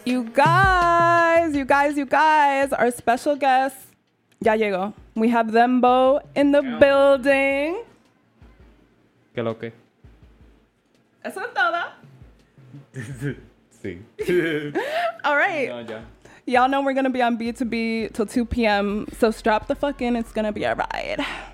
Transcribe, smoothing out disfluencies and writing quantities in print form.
You guys, our special guest, ya llegó. We have Thembo in the building. ¿Qué lo que? Eso es todo. Sí. All right. No, ya. Y'all know we're going to be on B2B till 2 p.m. So strap the fuck in. It's going to be a ride.